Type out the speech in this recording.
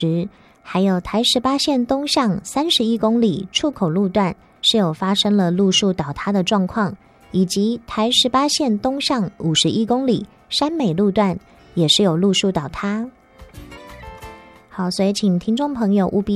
还有台18线东向31公里出口路段是有发生了路树倒塌的状况，以及台18线东向51公里山美路段也是有路树倒塌。好，所以请听众朋友务必